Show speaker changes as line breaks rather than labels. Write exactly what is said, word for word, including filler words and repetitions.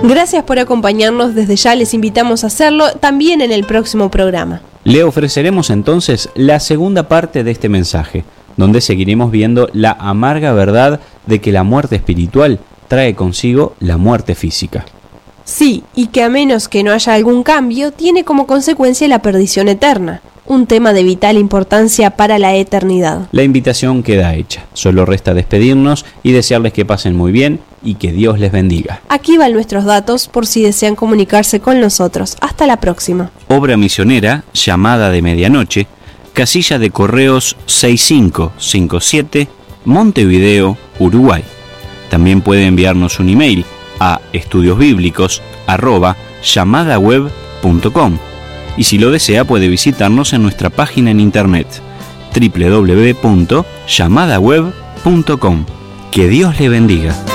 Gracias por acompañarnos, desde ya les invitamos a hacerlo también en el próximo programa.
Le ofreceremos entonces la segunda parte de este mensaje, donde seguiremos viendo la amarga verdad de que la muerte espiritual trae consigo la muerte física.
Sí, y que a menos que no haya algún cambio, tiene como consecuencia la perdición eterna, un tema de vital importancia para la eternidad.
La invitación queda hecha, solo resta despedirnos y desearles que pasen muy bien y que Dios les bendiga.
Aquí van nuestros datos por si desean comunicarse con nosotros. Hasta la próxima.
Obra misionera, Llamada de Medianoche, casilla de correos seis cinco cinco siete, Montevideo, Uruguay. También puede enviarnos un email a estudiosbíblicos arroba llamadaweb punto com y si lo desea puede visitarnos en nuestra página en internet doble u doble u doble u punto llamadaweb punto com. Que Dios le bendiga.